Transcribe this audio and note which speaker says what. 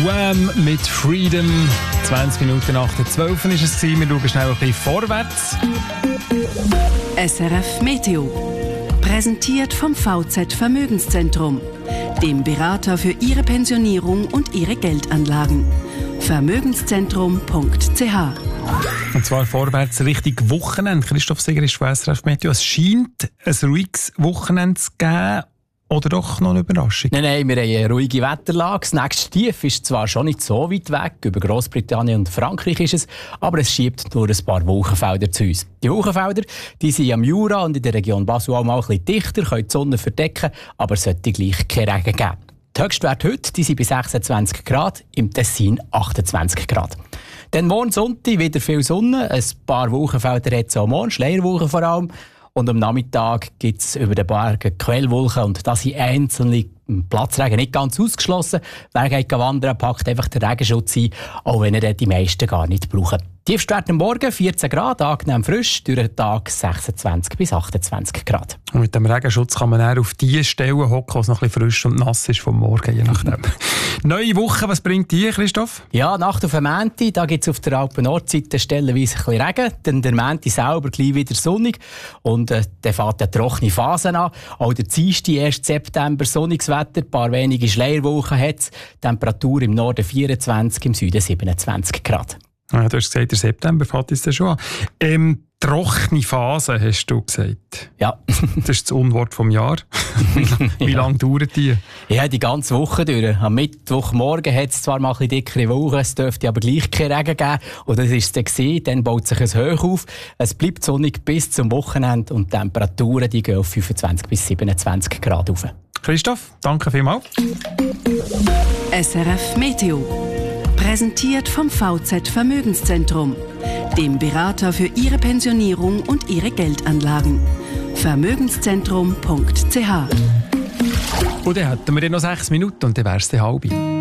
Speaker 1: Wham mit Freedom. 20 Minuten nach der 12 ist es. Wir schauen schnell ein bisschen vorwärts.
Speaker 2: SRF Meteo. Präsentiert vom VZ Vermögenszentrum, dem Berater für Ihre Pensionierung und Ihre Geldanlagen. Vermögenszentrum.ch.
Speaker 1: Und zwar vorwärts Richtung Wochenende. Christoph Seger ist von SRF Meteo. Es scheint ein ruhiges Wochenende zu geben. Oder doch noch eine Überraschung?
Speaker 3: Nein, wir haben eine ruhige Wetterlage. Das nächste Tief ist zwar schon nicht so weit weg, über Grossbritannien und Frankreich ist es, aber es schiebt nur ein paar Wolkenfelder zu uns. Die Wolkenfelder die sind am Jura und in der Region Basel auch mal ein bisschen dichter, können die Sonne verdecken, aber es sollte gleich keinen Regen geben. Die Höchstwerte heute die sind bei 26 Grad, im Tessin 28 Grad. Dann morgen Sonntag wieder viel Sonne, ein paar Wolkenfelder hat es auch morgen, Schleierwolken vor allem. Und am Nachmittag gibt es über den Bergen Quellwolken und da sind einzelne Platzregen nicht ganz ausgeschlossen. Wer geht wandern, packt einfach den Regenschutz ein, auch wenn er die meisten gar nicht brauchen. Tiefstwert am Morgen 14 Grad, angenehm frisch, durch den Tag 26 bis 28 Grad.
Speaker 1: Und mit dem Regenschutz kann man eher auf die Stellen hocken, wo es noch ein bisschen frisch und nass ist vom Morgen, je nachdem. Neue Woche, was bringt die, Christoph?
Speaker 3: Ja, Nacht auf den Montag, da gibt es auf der Alpen-Nordseite stellenweise ein bisschen Regen, dann der Montag selber gleich wieder sonnig und dann fängt eine trockene Phase an. Auch der Dienstag, 1. September, sonniges Wetter, ein paar wenige Schleierwolken hat es, Temperatur im Norden 24, im Süden 27 Grad.
Speaker 1: Ja, du hast gesagt, der September fängt es schon an. Trockene Phase, hast du gesagt.
Speaker 3: Ja.
Speaker 1: Das ist das Unwort vom Jahr. Wie lange dauert die?
Speaker 3: Ja, die ganze Woche durch. Am Mittwochmorgen hat es zwar mal ein bisschen dickere Wolken, es dürfte aber gleich keinen Regen geben. Und das war es dann. Dann baut sich ein Hoch auf. Es bleibt sonnig bis zum Wochenende und die Temperaturen die gehen auf 25 bis 27 Grad rauf.
Speaker 1: Christoph, danke vielmals.
Speaker 2: SRF Meteo. Präsentiert vom VZ Vermögenszentrum, dem Berater für Ihre Pensionierung und Ihre Geldanlagen. Vermögenszentrum.ch.
Speaker 1: Und dann hätten wir noch 6 Minuten und dann wäre es 5:30.